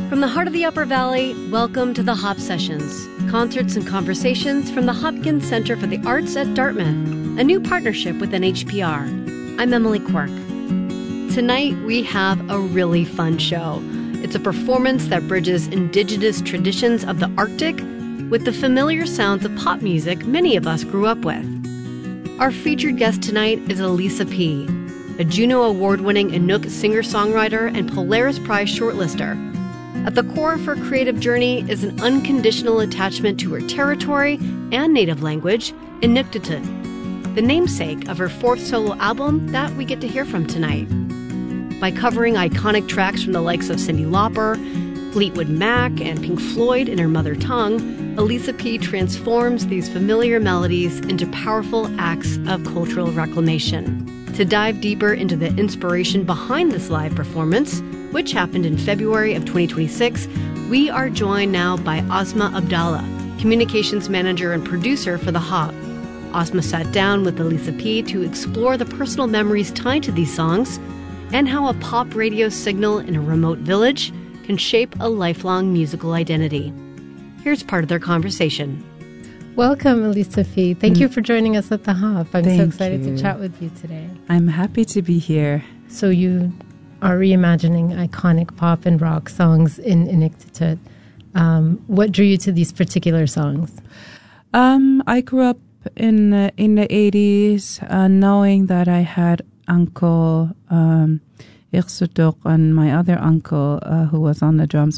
From the heart of the Upper Valley, welcome to the Hop Sessions, concerts and conversations from the Hopkins Center for the Arts at Dartmouth, a new partnership with NHPR. I'm Emily Quirk. Tonight, we have a really fun show. It's a performance that bridges indigenous traditions of the Arctic with the familiar sounds of pop music many of us grew up with. Our featured guest tonight is Elisa P., a Juno Award-winning Inuk singer-songwriter and Polaris Prize shortlister. At the core of her creative journey is an unconditional attachment to her territory and native language, Inuktitut, the namesake of her fourth solo album that we get to hear from tonight. By covering iconic tracks from the likes of Cyndi Lauper, Fleetwood Mac, and Pink Floyd in her mother tongue, Elisa P. transforms these familiar melodies into powerful acts of cultural reclamation. To dive deeper into the inspiration behind this live performance, which happened in February of 2026, we are joined now by Asma Abdallah, communications manager and producer for The Hop. Asma sat down with Elisa P. to explore the personal memories tied to these songs and how a pop radio signal in a remote village can shape a lifelong musical identity. Here's part of their conversation. Welcome, Elisa P. Thank you for joining us at The Hop. I'm so excited to chat with you today. I'm happy to be here. So you are reimagining iconic pop and rock songs in Inuktitut. What drew you to these particular songs? I grew up in the 80s, knowing that I had Uncle Irsutuk and my other uncle who was on the drums,